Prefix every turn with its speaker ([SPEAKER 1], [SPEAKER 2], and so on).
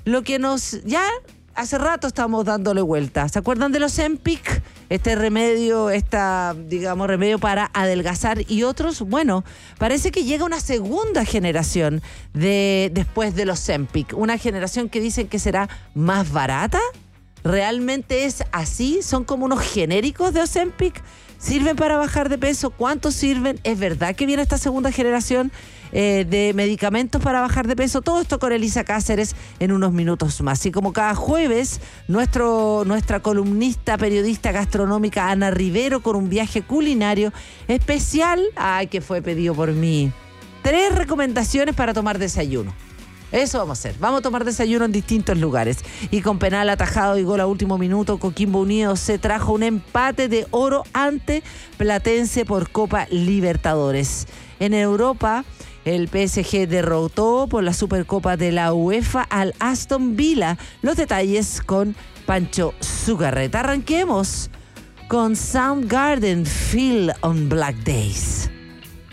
[SPEAKER 1] lo que ya hace rato estamos dándole vuelta. ¿Se acuerdan de los Ozempic? Este remedio, remedio para adelgazar y otros. Bueno, parece que llega una segunda generación después de los Ozempic. Una generación que dicen que será más barata. ¿Realmente es así? ¿Son como unos genéricos de Ozempic? ¿Sirven para bajar de peso? ¿Cuántos sirven? ¿Es verdad que viene esta segunda generación de medicamentos para bajar de peso? Todo esto con Elisa Cáceres en unos minutos más. Y como cada jueves, nuestra columnista, periodista gastronómica Ana Rivero con un viaje culinario especial, que fue pedido por mí. 3 recomendaciones para tomar desayuno. Eso vamos a hacer. Vamos a tomar desayuno en distintos lugares. Y con penal atajado y gol a último minuto, Coquimbo Unido se trajo un empate de oro ante Platense por Copa Libertadores. En Europa, el PSG derrotó por la Supercopa de la UEFA al Aston Villa. Los detalles con Pancho Zugarreta. Arranquemos con Soundgarden, Feel on Black Days.